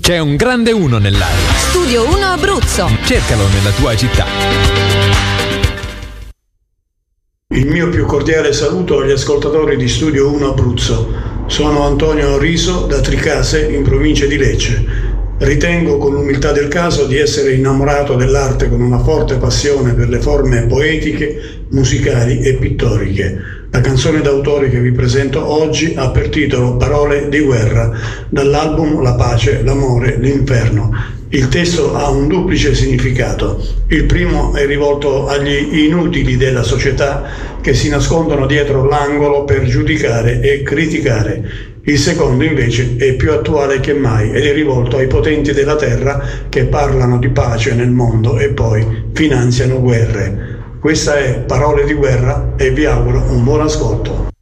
C'è un grande 1 nell'aria. Studio 1 Abruzzo. Cercalo nella tua città. Il mio più cordiale saluto agli ascoltatori di Studio 1 Abruzzo. Sono Antonio Riso da Tricase, in provincia di Lecce. Ritengo con l'umiltà del caso di essere innamorato dell'arte con una forte passione per le forme poetiche, musicali e pittoriche. La canzone d'autore che vi presento oggi ha per titolo Parole di guerra, dall'album La pace, l'amore, l'inferno. Il testo ha un duplice significato. Il primo è rivolto agli inutili della società che si nascondono dietro l'angolo per giudicare e criticare. Il secondo invece è più attuale che mai ed è rivolto ai potenti della terra che parlano di pace nel mondo e poi finanziano guerre. Questa è Parole di guerra e vi auguro un buon ascolto.